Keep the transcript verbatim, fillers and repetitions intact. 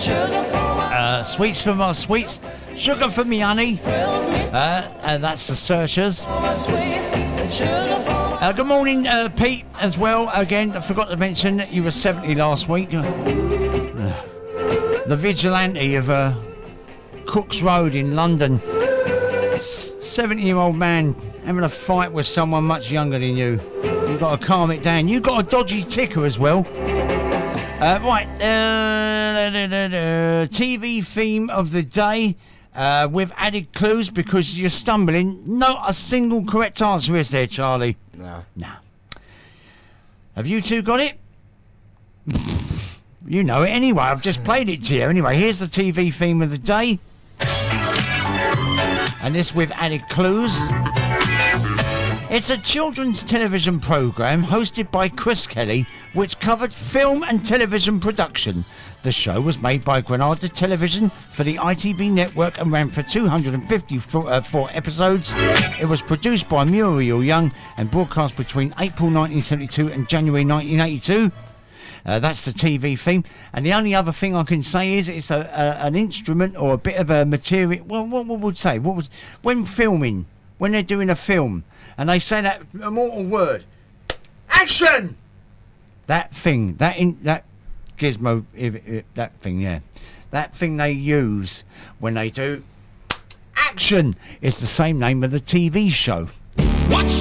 Uh, sweets for my sweets, sugar for me honey. Uh, and that's the Searchers. Uh, good morning, uh, Pete, as well. Again, I forgot to mention that you were seventy last week. Uh, the vigilante of uh, Cook's Road in London. seventy-year-old man having a fight with someone much younger than you. You've got to calm it down. You've got a dodgy ticker as well. Uh, right, uh, T V theme of the day. Uh, with added clues because you're stumbling. Not a single correct answer is there, Charlie? No. No. Have you two got it? You know it anyway. I've just played it to you. Anyway, here's the T V theme of the day. And this with added clues. It's a children's television programme hosted by Chris Kelly, which covered film and television production. The show was made by Granada Television for the I T V network and ran for two hundred fifty-four episodes. It was produced by Muriel Young and broadcast between April nineteen seventy-two and January nineteen eighty-two. Uh, that's the T V theme. And the only other thing I can say is it's a, a, an instrument or a bit of a material. Well, what, what would say? What would, when filming, when they're doing a film, and they say that immortal word, action! That thing, that in, that gizmo, if, if, that thing, yeah. That thing they use when they do action is the same name of the T V show. What's